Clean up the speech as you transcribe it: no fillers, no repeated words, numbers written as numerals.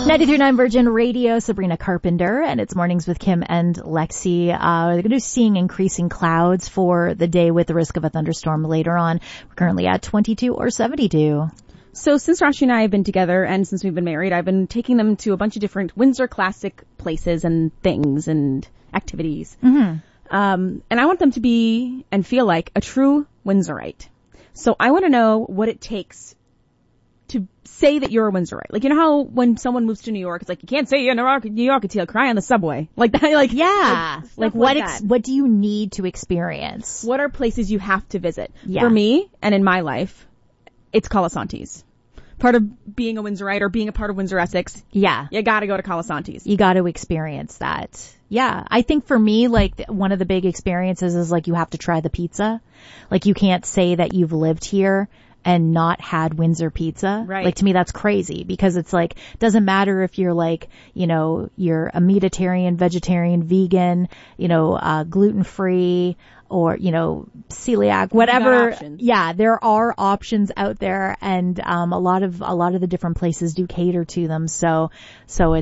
93.9 Virgin Radio, Sabrina Carpenter, and it's Mornings with Kim and Lexi. They're going to be seeing increasing clouds for the day with the risk of a thunderstorm later on. We're currently at 22 or 72. So since Rashi and I have been together and since we've been married, I've been taking them to a bunch of different Windsor classic places and things and activities. Mm-hmm. And I want them to be and feel like a true Windsorite. So I want to know what it takes to say that you're a Windsorite. Like, you know how when someone moves to New York, it's like, you can't say you're in New York until you cry on the subway. Like that, like, yeah. Like what, that. What do you need to experience? What are places you have to visit? Yeah. For me, and in my life, it's Colasantes. Part of being a Windsorite or being a part of Windsor Essex. Yeah. You gotta go to Colasantes. You gotta experience that. Yeah. I think for me, like, one of the big experiences is like you have to try the pizza. Like, you can't say that you've lived here and not had Windsor pizza. Right. Like, to me, that's crazy because it's like, doesn't matter if you're like, you know, you're a meatitarian, vegetarian, vegan, you know, gluten-free or, you know, celiac, whatever. Yeah, there are options out there and, a lot of the different places do cater to them. So it's